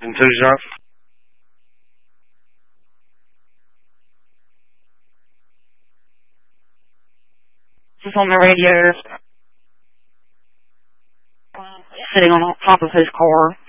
Enthusiast. He's on the radiator, sitting on top of his car.